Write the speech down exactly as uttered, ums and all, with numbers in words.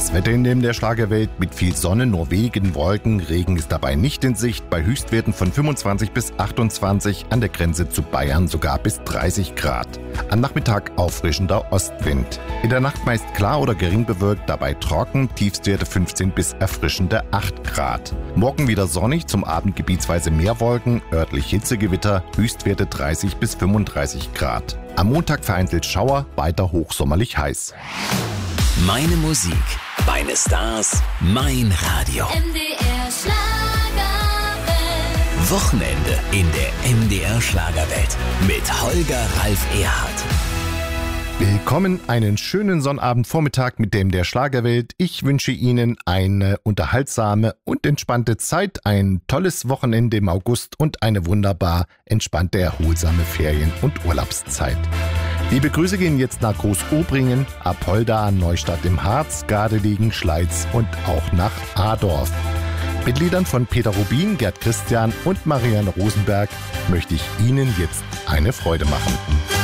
Das Wetter in dem der Schlagerwelt mit viel Sonne, nur wenigen Wolken. Regen ist dabei nicht in Sicht, bei Höchstwerten von fünfundzwanzig bis achtundzwanzig, an der Grenze zu Bayern sogar bis dreißig Grad. Am Nachmittag auffrischender Ostwind. In der Nacht meist klar oder gering bewölkt, dabei trocken, Tiefstwerte fünfzehn bis erfrischende acht Grad. Morgen wieder sonnig, zum Abend gebietsweise mehr Wolken, örtlich Hitzegewitter, Höchstwerte dreißig bis fünfunddreißig Grad. Am Montag vereinzelt Schauer, weiter hochsommerlich heiß. Meine Musik, meine Stars, mein Radio. M D R Schlagerwelt. Wochenende in der M D R Schlagerwelt mit Holger Ralf Erhardt. Willkommen, einen schönen Sonnabendvormittag mit dem der Schlagerwelt. Ich wünsche Ihnen eine unterhaltsame und entspannte Zeit, ein tolles Wochenende im August und eine wunderbar entspannte, erholsame Ferien- und Urlaubszeit. Liebe Grüße gehen jetzt nach Großobringen, Apolda, Neustadt im Harz, Gardelegen, Schleiz und auch nach Adorf. Mit Liedern von Peter Rubin, Gerd Christian und Marianne Rosenberg möchte ich Ihnen jetzt eine Freude machen.